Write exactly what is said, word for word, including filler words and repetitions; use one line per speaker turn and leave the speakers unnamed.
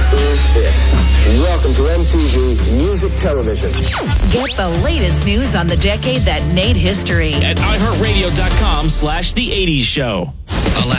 is it. Welcome to M T V Music Television.
Get the latest news on the decade that made history
at i heart radio dot com slash the eighties show.